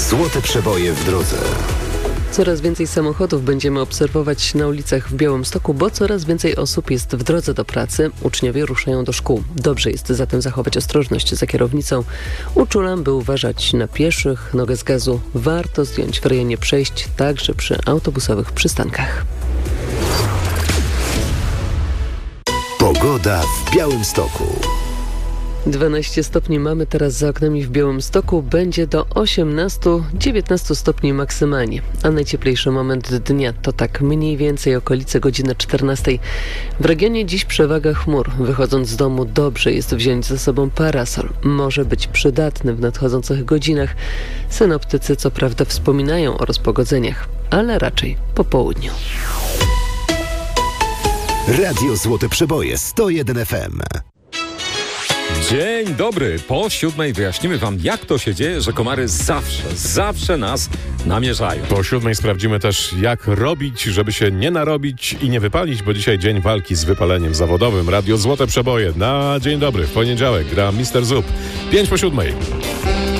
Złote przeboje w drodze. Coraz więcej samochodów będziemy obserwować na ulicach w Białymstoku, bo coraz więcej osób jest w drodze do pracy. Uczniowie ruszają do szkół. Dobrze jest zatem zachować ostrożność za kierownicą. Uczulam, by uważać na pieszych. Nogę z gazu warto zdjąć w rejonie przejść, także przy autobusowych przystankach. Pogoda w Białymstoku. 12 stopni mamy teraz za oknami w Białymstoku. Będzie do 18-19 stopni maksymalnie. A najcieplejszy moment dnia to tak mniej więcej okolice godziny 14. W regionie dziś przewaga chmur. Wychodząc z domu dobrze jest wziąć ze sobą parasol. Może być przydatny w nadchodzących godzinach. Synoptycy co prawda wspominają o rozpogodzeniach, ale raczej po południu. Radio Złote Przeboje 101 FM. Dzień dobry. Po 7 wyjaśnimy wam, jak to się dzieje, że komary zawsze nas namierzają. Po 7 sprawdzimy też, jak robić, żeby się nie narobić i nie wypalić, bo dzisiaj dzień walki z wypaleniem zawodowym. Radio Złote Przeboje na dzień dobry. W poniedziałek gra Mr. Zup. 5 po 7.